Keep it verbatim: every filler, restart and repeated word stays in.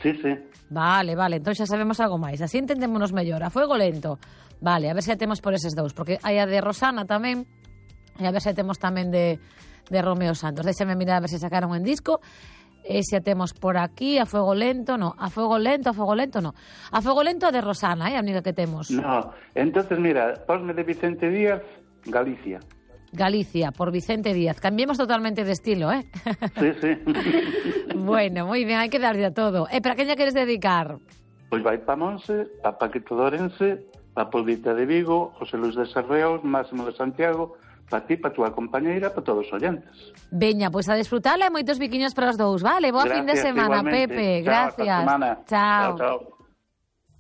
Sí, sí. Vale, vale, entón xa sabemos algo máis. Así entendémonos mellor. A Fuego Lento. Vale, a ver se a temos por eses dous, porque hai a de Rosana tamén, e a ver se a temos tamén de, de Romeo Santos. Déxame mirar a ver se sacaron en disco. E se a temos por aquí, a Fuego Lento, no. A Fuego Lento, a Fuego Lento, no. A Fuego Lento a de Rosana, é eh, a única que temos. No, entonces mira, posme de Vicente Díaz, Galicia. Galicia, por Vicente Díaz. Cambiemos totalmente de estilo, ¿eh? Sí, sí. Bueno, muy bien, hai que darlle a todo. E para quen lle queres dedicar? Pois vai pa Monse, pa Paquito Dorense, pa Polvita de Vigo, José Luis de Sarreos, Máximo de Santiago, pa ti, pa túa compañeira, pa todos os oyentes. Veña, pois a desfrutala e moitos biquiños para os dous, vale? Boa Gracias, fin de semana, igualmente. Pepe. Chao, Gracias. hasta semana. Chao. Chao, chao.